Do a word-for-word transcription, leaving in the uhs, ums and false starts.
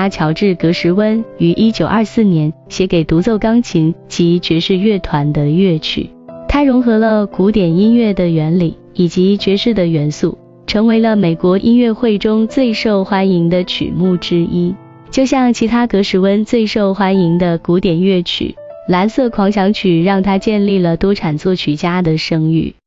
家乔治·格什温于一九二四年写给独奏钢琴及爵士乐团的乐曲。它融合了古典音乐的原理以及爵士的元素，成为了美国音乐会中最受欢迎的曲目之一。就像其他格什温最受欢迎的古典乐曲，蓝色狂想曲让他建立了多产作曲家的声誉。